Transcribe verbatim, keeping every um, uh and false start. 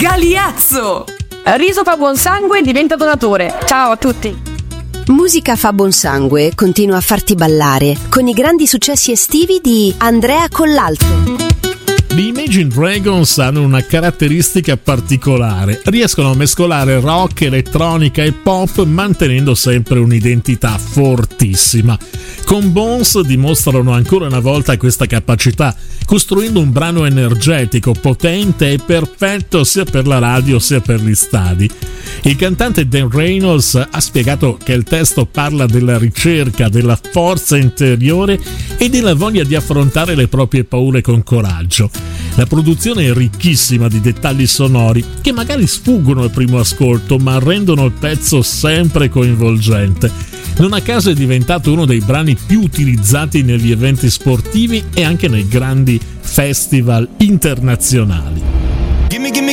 Galiazzo! Riso fa buon sangue e diventa donatore. Ciao a tutti. Musica fa buon sangue continua a farti ballare con i grandi successi estivi di Andrea Collalto. Gli Imagine Dragons hanno una caratteristica particolare: riescono a mescolare rock, elettronica e pop mantenendo sempre un'identità fortissima. Con Bones dimostrano ancora una volta questa capacità, costruendo un brano energetico, potente e perfetto sia per la radio sia per gli stadi. Il cantante Dan Reynolds ha spiegato che il testo parla della ricerca, della forza interiore e della voglia di affrontare le proprie paure con coraggio. La produzione è ricchissima di dettagli sonori che magari sfuggono al primo ascolto, ma rendono il pezzo sempre coinvolgente. Non a caso è diventato uno dei brani più utilizzati negli eventi sportivi e anche nei grandi festival internazionali. Gimme, gimme,